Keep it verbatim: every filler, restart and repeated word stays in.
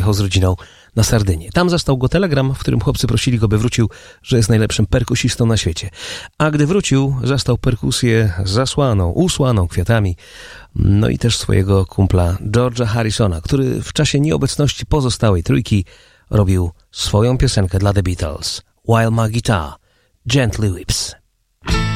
pojechał z rodziną na Sardynię. Tam zastał go telegram, w którym chłopcy prosili go, by wrócił, że jest najlepszym perkusistą na świecie. A gdy wrócił, zastał perkusję zasłaną, usłaną kwiatami, no i też swojego kumpla George'a Harrisona, który w czasie nieobecności pozostałej trójki robił swoją piosenkę dla The Beatles. While My Guitar Gently Weeps.